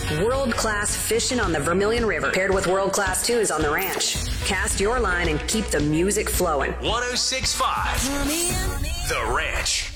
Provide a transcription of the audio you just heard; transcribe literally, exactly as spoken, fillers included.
World-class fishing on the Vermilion River, paired with world-class tunes on the ranch. Cast your line and keep the music flowing. one oh six point five The Ranch.